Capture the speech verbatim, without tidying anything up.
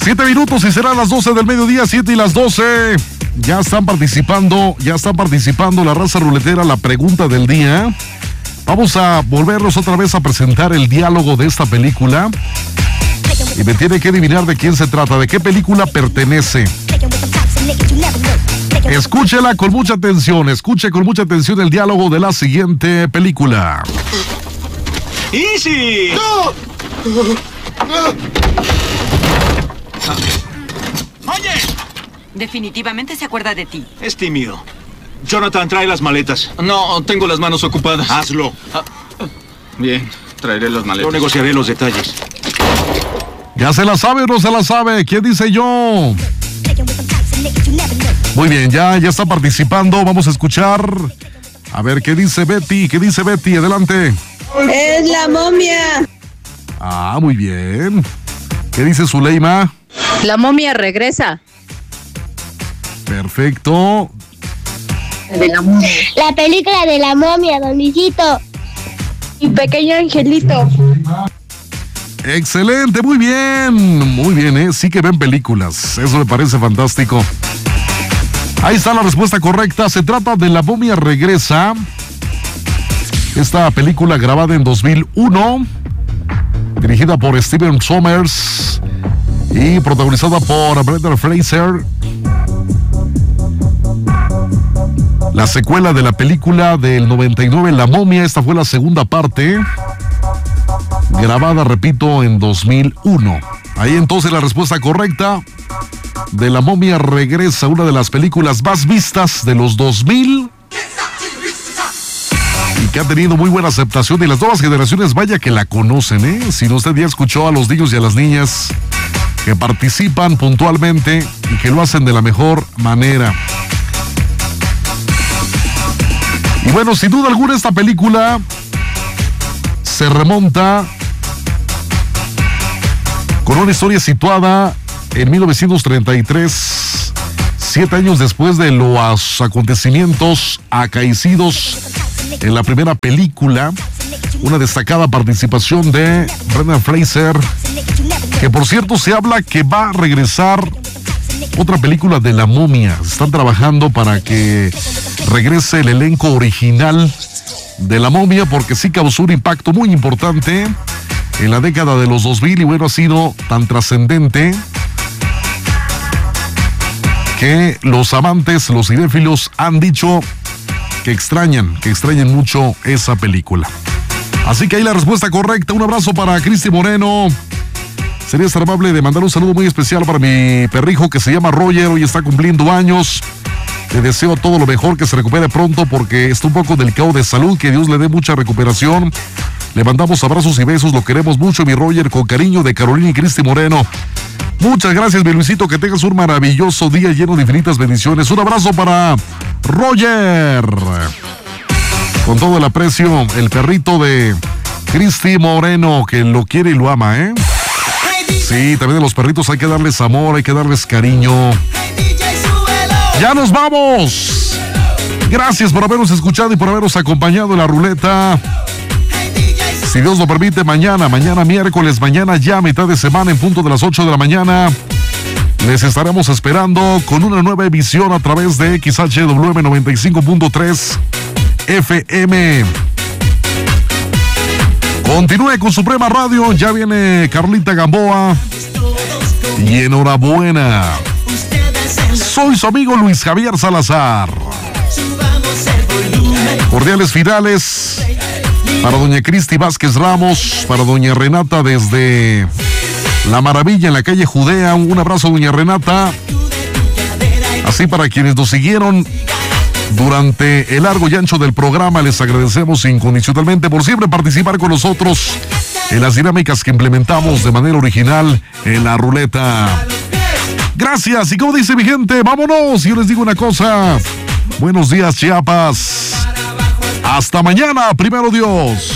Siete minutos y serán las doce del mediodía, siete y las doce. Ya están participando, ya están participando la raza ruletera, la pregunta del día. Vamos a volvernos otra vez a presentar el diálogo de esta película. Y me tiene que adivinar de quién se trata, de qué película pertenece. Escúchela con mucha atención, escuche con mucha atención el diálogo de la siguiente película. ¡Easy! ¡No! ¡Oye! Definitivamente se acuerda de ti. Es tímido. Jonathan, trae las maletas. No, tengo las manos ocupadas. Hazlo. Ah, bien, traeré las maletas. Yo negociaré los detalles. ¿Ya se la sabe o no se la sabe? ¿Quién dice yo? Muy bien, ya, ya está participando. Vamos a escuchar. A ver, ¿qué dice Betty? ¿Qué dice Betty? Adelante. Es la momia. Ah, muy bien. ¿Qué dice Zuleima? La momia regresa. Perfecto. De la momia. La película de la momia, don Luisito. Mi pequeño angelito. Excelente, muy bien. Muy bien, ¿eh? Sí que ven películas. Eso me parece fantástico. Ahí está la respuesta correcta. Se trata de La momia regresa. Esta película grabada en dos mil uno, dirigida por Steven Sommers y protagonizada por Brendan Fraser. La secuela de la película del noventa y nueve, La momia, esta fue la segunda parte, grabada, repito, en dos mil uno. Ahí entonces la respuesta correcta de La momia regresa, una de las películas más vistas de los dos mil y que ha tenido muy buena aceptación, y las nuevas generaciones vaya que la conocen, ¿eh? Si no, usted ya escuchó a los niños y a las niñas que participan puntualmente y que lo hacen de la mejor manera. Y bueno, sin duda alguna esta película se remonta con una historia situada en mil novecientos treinta y tres, siete años después de los acontecimientos acaecidos en la primera película. Una destacada participación de Brendan Fraser, que por cierto se habla que va a regresar otra película de La momia. Están trabajando para que regrese el elenco original de La momia, porque sí causó un impacto muy importante en la década de los dos mil y bueno, ha sido tan trascendente que los amantes, los cinéfilos han dicho que extrañan, que extrañan mucho esa película. Así que ahí la respuesta correcta. Un abrazo para Cristi Moreno. Sería estar amable de mandar un saludo muy especial para mi perrijo que se llama Roger. Hoy está cumpliendo años. Le deseo todo lo mejor, que se recupere pronto porque está un poco delicado de salud. Que Dios le dé mucha recuperación. Le mandamos abrazos y besos. Lo queremos mucho, mi Roger, con cariño de Carolina y Cristi Moreno. Muchas gracias, mi Luisito. Que tengas un maravilloso día lleno de infinitas bendiciones. Un abrazo para Roger. Con todo el aprecio, el perrito de Cristi Moreno, que lo quiere y lo ama, ¿eh? Sí, también a los perritos hay que darles amor, hay que darles cariño. ¡Ya nos vamos! Gracias por habernos escuchado y por habernos acompañado en la ruleta. Si Dios lo permite, mañana, mañana miércoles, mañana ya mitad de semana en punto de las ocho de la mañana, les estaremos esperando con una nueva emisión a través de X H W M noventa y cinco punto tres F M. Continúe con Suprema Radio, ya viene Carlita Gamboa. Y enhorabuena. Soy su amigo Luis Javier Salazar. Cordiales finales para doña Cristi Vázquez Ramos, para doña Renata desde La Maravilla en la calle Judea. Un abrazo, doña Renata. Así para quienes nos siguieron durante el largo y ancho del programa, les agradecemos incondicionalmente por siempre participar con nosotros en las dinámicas que implementamos de manera original en la ruleta. Gracias, y como dice mi gente, vámonos. Yo les digo una cosa: buenos días, Chiapas. Hasta mañana, primero Dios.